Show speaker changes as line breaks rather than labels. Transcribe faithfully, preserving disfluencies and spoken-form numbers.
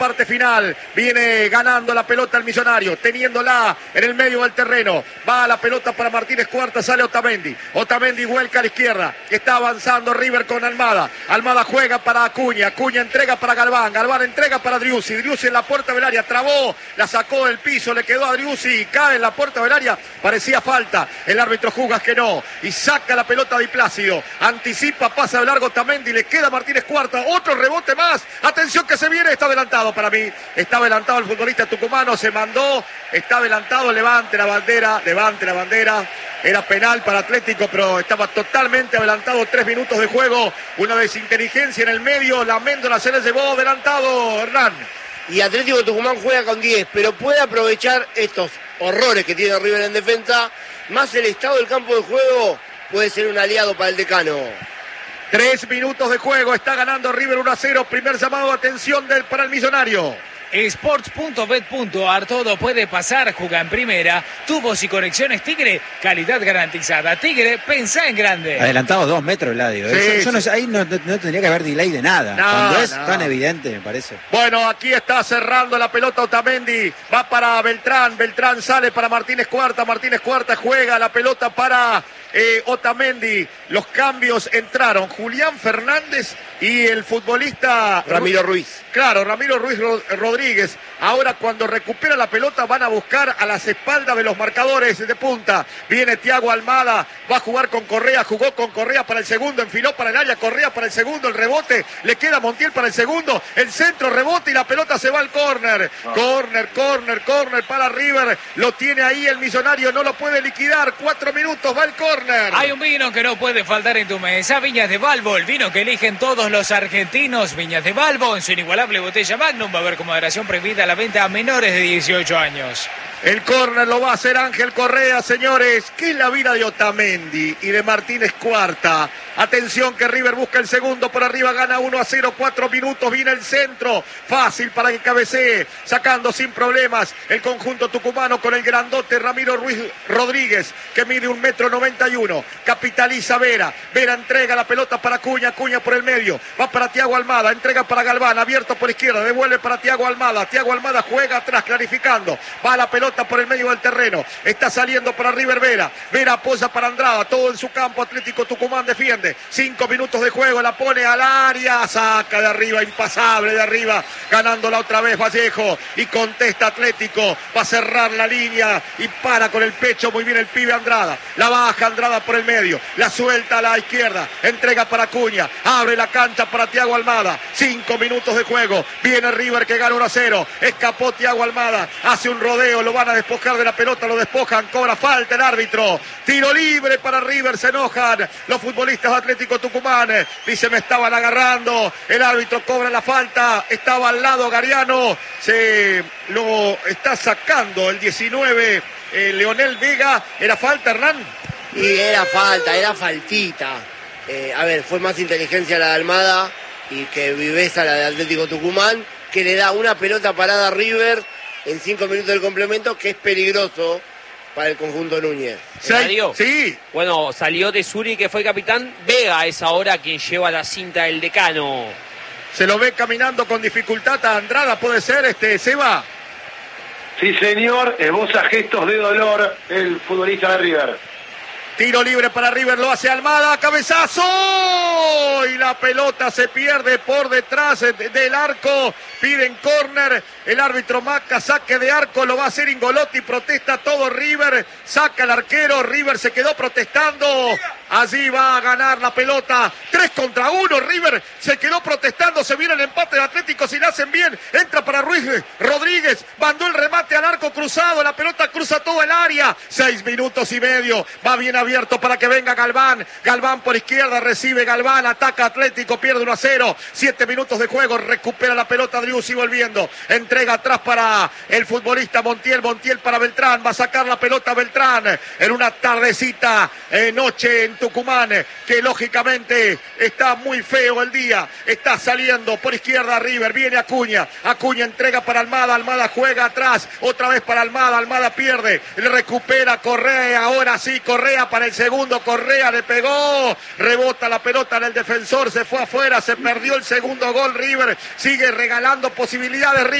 parte final. Viene ganando la pelota el Millonario, teniéndola en el medio del terreno. Va la pelota para Martínez Cuarta, sale Otamendi. Otamendi vuelca a la izquierda. Está avanzando River con Almada. Almada juega para Acuña. Acuña entrega para Galván. Galván entrega para Driussi. Driussi en la puerta del área. Trabó, la sacó del piso, le quedó a Driussi. Cae en la puerta del área. Parecía falta. El árbitro juzga que no. Y saca la pelota Di Plácido. Anticipa, pasa de largo Otamendi. Le queda Martínez Cuarta. Otro rebote más. Atención que se viene. Está adelantado para mí. Está adelantado el futbolista tucumano. Se mandó. Está adelantado. Levante la bandera. Levante la bandera. Era penal para Atlético, pero estaba totalmente adelantado. Tres minutos de juego. Una desinteligencia en el medio. La Méndola se le llevó adelantado, Hernán.
Y Atlético Tucumán juega con diez, pero puede aprovechar estos horrores que tiene River en defensa. Más el estado del campo de juego puede ser un aliado para el decano.
Tres minutos de juego. Está ganando River uno a cero. Primer llamado de atención del, para el Millonario.
Sports punto bet punto ar, todo puede pasar, juega en primera, tubos y conexiones Tigre, calidad garantizada. Tigre, pensá en grande.
Adelantado dos metros, Eladio.
Sí,
Eso,
sí.
yo no sé, ahí no, no, no tendría que haber delay de nada.
No,
Cuando es
no.
tan evidente, me parece.
Bueno, aquí está cerrando la pelota Otamendi. Va para Beltrán. Beltrán sale para Martínez Cuarta. Martínez Cuarta juega la pelota para eh, Otamendi. Los cambios entraron. Julián Fernández y el futbolista
Ramiro Ruiz.
Claro, Ramiro Ruiz Rodríguez. Ahora cuando recupera la pelota van a buscar a las espaldas de los marcadores de punta. Viene Thiago Almada, va a jugar con Correa, jugó con Correa para el segundo, enfiló para el área, Correa para el segundo, el rebote, le queda Montiel para el segundo, el centro, rebote y la pelota se va al córner. Córner, córner, córner para River. Lo tiene ahí el Millonario, no lo puede liquidar. Cuatro minutos, va el córner.
Hay un vino que no puede faltar en tu mesa, Viñas de Balbo, el vino que eligen todos los argentinos. Viñas de Balbo, en su inigualable botella Magnum, va a haber con moderación prohibida la venta a menores de dieciocho años.
El córner lo va a hacer Ángel Correa, señores. ¿Qué es la vida de Otamendi y de Martínez Cuarta? Atención que River busca el segundo por arriba, gana uno a cero, cuatro minutos, viene el centro. Fácil para que cabecee, sacando sin problemas el conjunto tucumano con el grandote Ramiro Ruiz Rodríguez, que mide un metro noventa y uno. Capitaliza Vera. Vera entrega la pelota para Acuña, Acuña por el medio. Va para Thiago Almada, entrega para Galván, abierto por izquierda, devuelve para Thiago Almada. Thiago Almada juega atrás, clarificando. Va la pelota por el medio del terreno. Está saliendo para River Vera. Vera apoya para Andrada, todo en su campo. Atlético Tucumán defiende. Cinco minutos de juego, la pone al área, saca de arriba, impasable de arriba, ganándola otra vez Vallejo y contesta Atlético, va a cerrar la línea y para con el pecho muy bien el pibe Andrada, la baja Andrada por el medio, la suelta a la izquierda, entrega para Acuña, abre la cancha para Thiago Almada, cinco minutos de juego, viene River que gana uno a cero, escapó Thiago Almada, hace un rodeo, lo van a despojar de la pelota, lo despojan, cobra falta el árbitro, tiro libre para River, se enojan los futbolistas de Atlético Tucumán, dice me estaban agarrando, el árbitro cobra la falta, estaba al lado Gariano, se lo está sacando el diecinueve, eh, Leonel Vega, ¿era falta, Hernán?
Y era falta, era faltita. Eh, a ver, fue más inteligencia la de Almada y que viveza la de Atlético Tucumán, que le da una pelota parada a River en cinco minutos del complemento, que es peligroso para el conjunto Núñez.
Eladio.
Sí.
Bueno, salió de Suri, que fue capitán. Vega es ahora quien lleva la cinta del decano.
Se lo ve caminando con dificultad a Andrada, ¿puede ser, este Seba?
Sí, señor, esboza gestos de dolor el futbolista de River.
Tiro libre para River, lo hace Almada, cabezazo y la pelota se pierde por detrás del arco, piden córner, el árbitro marca saque de arco, lo va a hacer Ingolotti, protesta todo River, saca el arquero, River se quedó protestando, allí va a ganar la pelota, tres contra uno, River se quedó protestando, se viene el empate de Atlético, si la hacen bien, entra para Ruiz Rodríguez, mandó el remate al arco cruzado, la pelota cruza todo el área, seis minutos y medio, va bien abierto para que venga Galván, Galván por izquierda, recibe Galván, ataca Atlético, pierde uno a cero, siete minutos de juego, recupera la pelota Driussi volviendo, entrega atrás para el futbolista Montiel, Montiel para Beltrán, va a sacar la pelota Beltrán, en una tardecita, eh, noche en Tucumán, que lógicamente está muy feo el día. Está saliendo por izquierda River, viene Acuña. Acuña entrega para Almada, Almada juega atrás, otra vez para Almada, Almada pierde, le recupera Correa, ahora sí Correa para el segundo, Correa le pegó, rebota la pelota en el defensor, se fue afuera, se perdió el segundo gol River, sigue regalando posibilidades River.